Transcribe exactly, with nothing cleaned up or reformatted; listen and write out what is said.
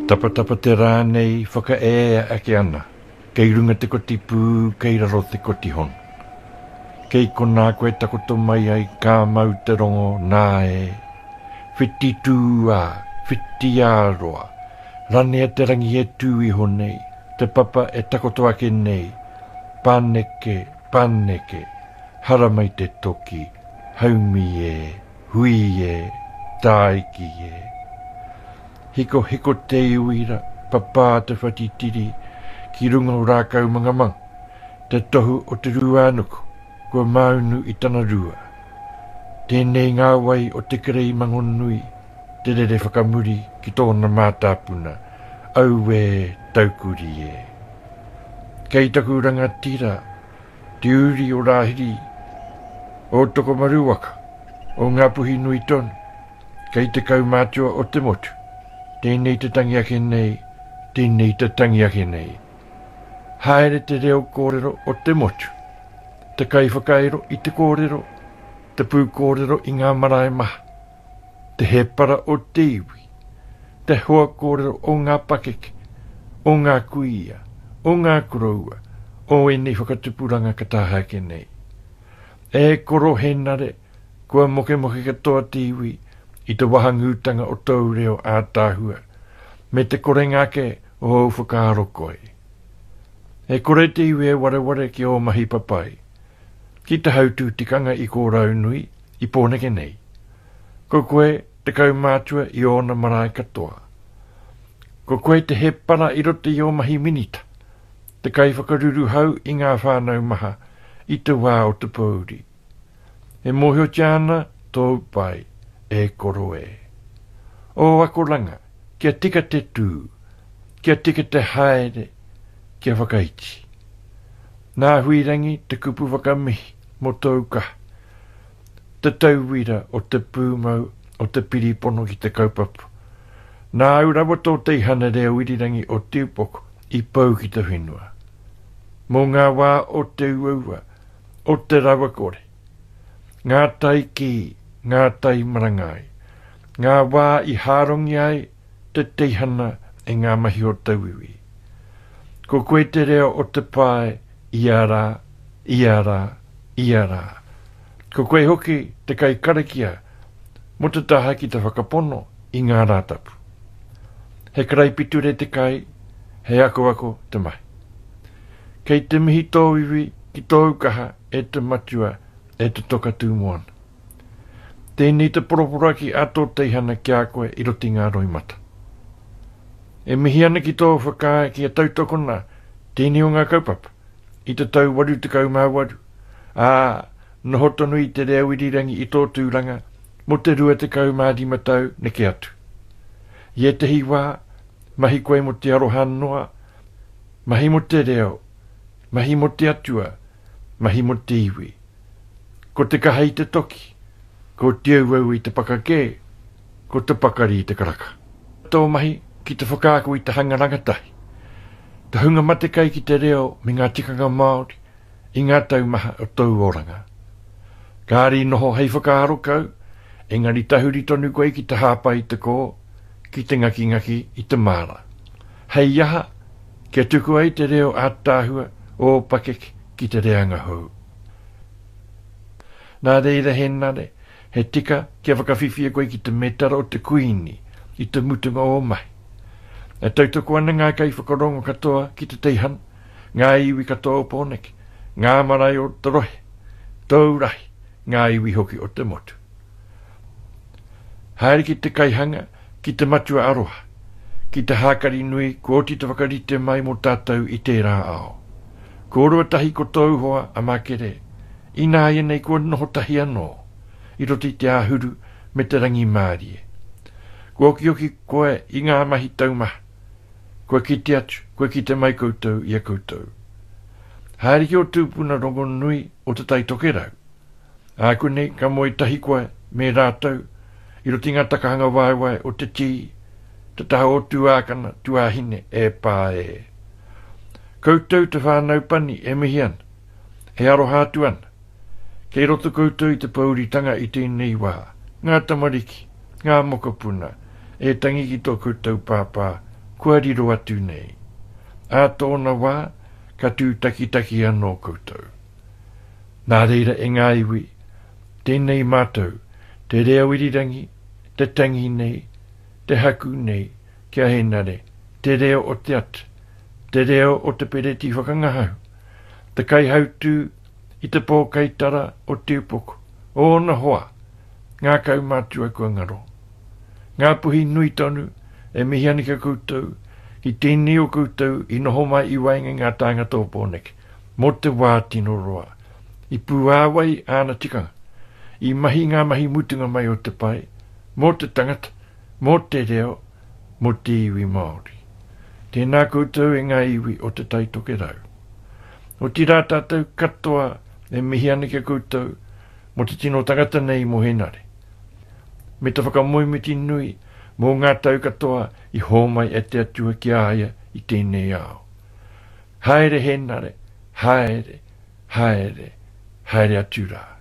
Tapa tapa te rā nei whaka ea ake ana. Kei runga te koti pū, kei raro te koti hon. Kei ko nā koe takoto mai ai kā mau te rongo nā e. Whiti tūā, whiti āroa. Ranea te rangi e tū i honei. Te papa e takoto ake nei. Pāneke, pāneke. Haramai te toki. Haumi e, hui e, tāiki e. Hiko hiko te iuira, papa te whatitiri, ki runga o rākau mga mang, te tohu o te ruānuku, kua maunu i tana rua. Tēnei ngā wai o te kerei mangonui, te rere whakamuri ki tōna mātāpuna, au e taukuri e. Kei taku ranga tira, te uri o rāhiri, o toko maruwaka, o ngā puhi nui tonu, kei te kau mātua o te motu. Tēnei te tangi ake nei, tēnei te tangi ake nei. Haere te reo kōrero o te motu. Te kai whakaero i te kōrero, te pū kōrero i ngā marae maha. Te hepara o te iwi. Te hoa kōrero o ngā pakeke, o ngā kuia, o ngā kuroua, o e nei whakatupuranga kataha ake nei. E koro henare, kua moke moke katoa te iwi, i te wahangūtanga o tau reo ātāhua, me te korenga ke o hau whakaaro koe. E kore te iwe wareware ki o mahi papai, ki te hautu tikanga i kō raunui, i pōneke nei. Ko koe te kaumātua i ona marae katoa. Ko koe te hepara i rote i o mahi minita, te kai whakaruru hau i ngā whānau maha, i te wā o te pauri. E mohio tiana tō pai, e koro e. O akoranga, kia tika te tū, kia tika te haere, kia whakaiti. Nā huirangi te kupu whakamihi mo tau kaha. Te tauwira o te pūmau o te piripono ki te kaupapu. Nā urawa tō teihana reo irirangi o tiupoko i pau ki te whenua. Mō ngā wā o te uaua, o te rawa kore. Ngā tai ki, ngā tai marangai, ngā wā i hārongi ai te teihana e ngā mahi o tauiwi. Ko koe te reo o te pae, ia rā, ia rā, ia rā. Ko koe hoki te kai karakia, mo te taha ki te whakapono i ngā rātapu. He karai piture te kai, he ako ako te mai. Kei te mihi tōiwi ki tōu kaha e te matua e te toka tūmoana. Tēnei te poroporaki ato teihana ki a koe i roti ngā roi mata. E mihi ana ki tō whakae ki a tautokona, tēnei o ngā kaupapa, i te tau waru te kau mā waru. Ā, noho tonu i te reo irirangi i tō tūranga, mo te rua te kau mā rima tau ne ke atu. I e te hiwā, mahi koe mo te aroha noa, mahi mo te reo, mahi mo te atua, mahi mo te iwi. Ko te kaha i te toki, ko te auau i te pakake, ko te pakari i te karaka. Tō mahi ki te whakaako i te hangarangatahi. Te hunga mate kai ki te reo me ngā tikanga Māori i ngā taumaha o tau oranga. Kāri noho hei whakaaro kau, engari tahuri tonu koe ki te hāpa i te kō, ki te ngaki ngaki i te māra. Hei aha, kia tuku ai te reo ātāhua o pakeke ki te reanga hou. Nā reira henare, he tika kia whakawhiwhia koe ki te metara o te kuini, i te mutunga o mai. E tautoko ana ngā kai whakarongo katoa ki te teihana, ngā iwi katoa o pōneke, ngā marae o te rohe, tau rahi, ngā iwi hoki o te motu. Haere ki te kaihanga, ki te matua aroha, ki te hākari nui, ko oti te whakarite mai mo tātou i tērā ao. Ko orua tahi ko tau hoa a makere, i nā ienei kua noho tahi anō, i roti te āhuru me te rangi mārie. Kua oki oki koe i ngā mahi taumaha, koe ki te atu, koe ki te mai koutou i a koutou. Haere ki o tūpuna rongo nui o te tai toke rau. A kone ka moe tahi koe me rātou, i roti ngā takahanga waiwai o te tī, te taha o tuākana, tuāhine e pā e. Koutou te whānau pani e mihi ana, he aroha atu ana. Kei roto koutou i te pauritanga i tēnei wā, ngā tamariki, ngā mokapuna, e tangi ki tō koutou pāpā, kua riro atu nei. A tōna wā, ka tū taki taki anō koutou. Nā reira e ngā iwi, tēnei mātou, te rea wirirangi, te tangi nei, te haku nei, kia henare, te reo o te atu, te reo o te pereti whakangahau, te kai hautū i te pōkaitara o te upoko, o na hoa, ngā kaumātua kua ngaro. Ngā puhi nui tonu e mihi anika koutou, i tēnei o koutou i noho mai i wainga ngā tāngata tōpōneke, mo te wā tino roa, i puāwai āna tikanga, i mahi ngā mahi mutunga mai o te pai, mo te tangata, mo te reo, mo te iwi Māori. Tēnā koutou e ngā iwi o te taitoke rau. O tira tātou katoa e mihi anika koutou, mo te tino tangata nei mo henare. Me te whakamoimiti nui, mō ngā tau katoa i hōmai e te atua ki aia i tēnei ao. Haere henare, haere, haere, haere atura.